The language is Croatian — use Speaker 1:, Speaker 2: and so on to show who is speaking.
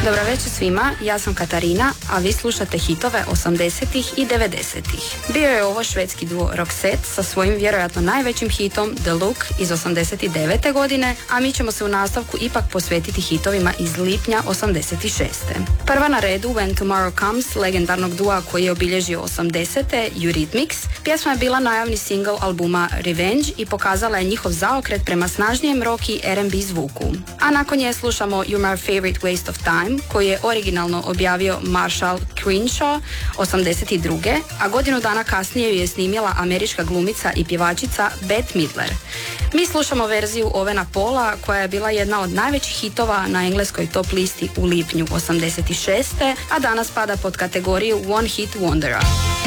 Speaker 1: Dobro večer svima, ja sam Katarina, a vi slušate hitove 80-ih i 90-ih. Bio je ovo švedski duo Roxette sa svojim vjerojatno najvećim hitom The Look iz 89. godine, a mi ćemo se u nastavku ipak posvetiti hitovima iz lipnja 86. Prva na redu When Tomorrow Comes, legendarnog dua koji je obilježio 80. Eurythmics. Pjesma je bila najavni single albuma Revenge i pokazala je njihov zaokret prema snažnijem rock i R&B zvuku. A nakon nje slušamo You're My Favorite Waste of Time, koji je originalno objavio Marshall Crenshaw 82. a godinu dana kasnije ju je snimila američka glumica i pjevačica Bette Midler. Mi slušamo verziju Ovena Paula, koja je bila jedna od najvećih hitova na engleskoj top listi u lipnju 86. a danas pada pod kategoriju One Hit Wondera.